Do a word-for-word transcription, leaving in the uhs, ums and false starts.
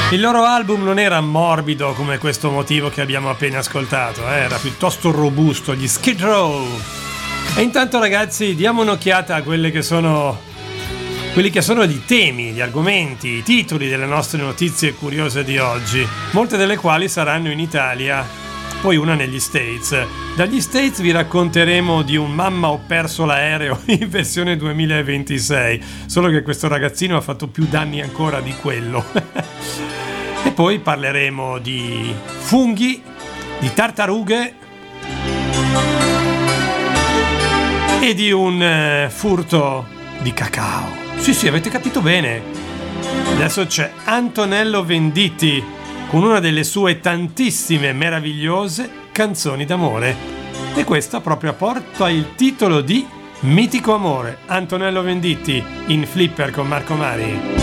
Il loro album non era morbido come questo motivo che abbiamo appena ascoltato, eh? Era piuttosto robusto, gli Skid Row. E intanto, ragazzi, diamo un'occhiata a quelle che sono quelli che sono i temi, gli argomenti, i titoli delle nostre notizie curiose di oggi, molte delle quali saranno in Italia, poi una negli States. Dagli States vi racconteremo di un mamma ho perso l'aereo in versione duemilaventisei, solo che questo ragazzino ha fatto più danni ancora di quello. E poi parleremo di funghi, di tartarughe e di un eh, furto di cacao. Sì, sì, avete capito bene. Adesso c'è Antonello Venditti con una delle sue tantissime meravigliose canzoni d'amore. E questa proprio porta il titolo di Mitico Amore. Antonello Venditti in Flipper con Marco Mari.